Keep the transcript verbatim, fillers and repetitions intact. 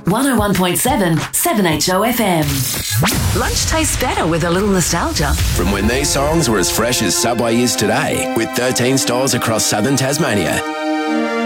one oh one point seven, seven H O F M. Lunch tastes better with a little nostalgia. From when these songs were as fresh as Subway is today, with thirteen stores across southern Tasmania.